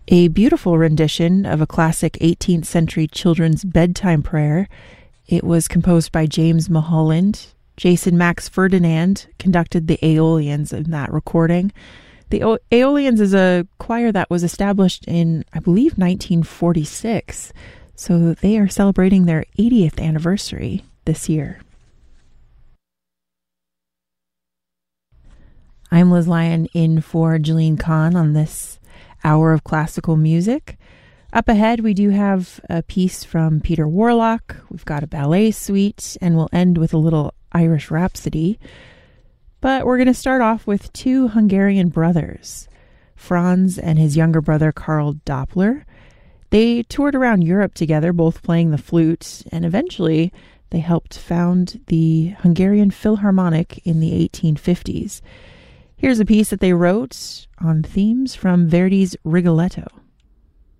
A beautiful rendition of a classic 18th century children's bedtime prayer. It was composed by James Mulholland. Jason Max Ferdinand conducted the Aeolians in that recording. The Aeolians is a choir that was established in, I believe, 1946. So they are celebrating their 80th anniversary this year. I'm Liz Lyon in for Jillian Kahn on this hour of classical music. Up ahead, we do have a piece from Peter Warlock. We've got a ballet suite, and we'll end with a little Irish Rhapsody. But we're going to start off with two Hungarian brothers, Franz and his younger brother Karl Doppler. They toured around Europe together, both playing the flute, and eventually they helped found the Hungarian Philharmonic in the 1850s. Here's a piece that they wrote on themes from Verdi's Rigoletto.